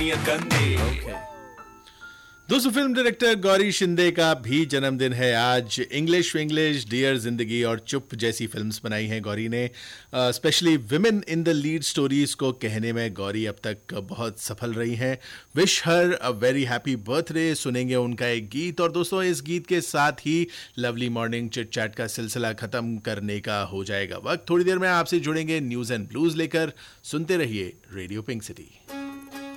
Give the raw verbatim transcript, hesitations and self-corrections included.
नियत गंदे। okay. दोस्तों, फिल्म डायरेक्टर गौरी शिंदे का भी जन्मदिन है आज। इंग्लिश विंग्लिश, डियर जिंदगी और चुप जैसी फिल्म्स बनाई हैं गौरी ने। Specially women in the lead stories को कहने में गौरी अब तक बहुत सफल रही हैं। Wish her a very happy birthday. सुनेंगे उनका एक गीत, और दोस्तों इस गीत के साथ ही लवली मॉर्निंग चिट चैट का सिलसिला खत्म करने का हो जाएगा वक्त। थोड़ी देर में आपसे जुड़ेंगे न्यूज एंड ब्लूज लेकर। सुनते रहिए रेडियो पिंक सिटी।